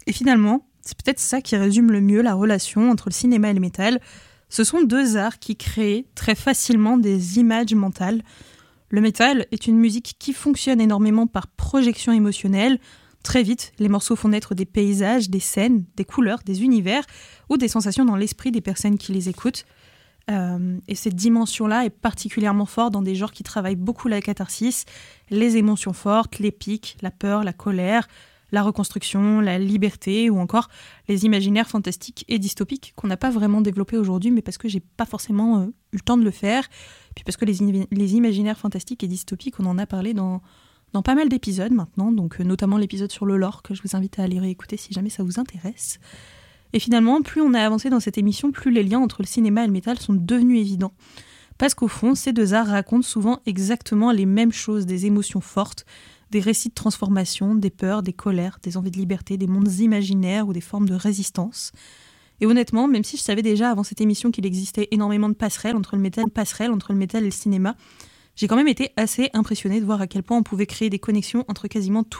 Et finalement, c'est peut-être ça qui résume le mieux la relation entre le cinéma et le métal. Ce sont deux arts qui créent très facilement des images mentales. Le métal est une musique qui fonctionne énormément par projection émotionnelle. Très vite, les morceaux font naître des paysages, des scènes, des couleurs, des univers ou des sensations dans l'esprit des personnes qui les écoutent. Et cette dimension-là est particulièrement forte dans des genres qui travaillent beaucoup la catharsis, les émotions fortes, l'épique, la peur, la colère, la reconstruction, la liberté ou encore les imaginaires fantastiques et dystopiques qu'on n'a pas vraiment développés aujourd'hui, mais parce que j'ai pas forcément eu le temps de le faire, puis parce que les imaginaires fantastiques et dystopiques, on en a parlé dans pas mal d'épisodes maintenant, donc notamment l'épisode sur le lore que je vous invite à aller réécouter si jamais ça vous intéresse. Et finalement, plus on a avancé dans cette émission, plus les liens entre le cinéma et le métal sont devenus évidents. Parce qu'au fond, ces deux arts racontent souvent exactement les mêmes choses, des émotions fortes, des récits de transformation, des peurs, des colères, des envies de liberté, des mondes imaginaires ou des formes de résistance. Et honnêtement, même si je savais déjà avant cette émission qu'il existait énormément de passerelles entre le métal et le cinéma, j'ai quand même été assez impressionnée de voir à quel point on pouvait créer des connexions entre quasiment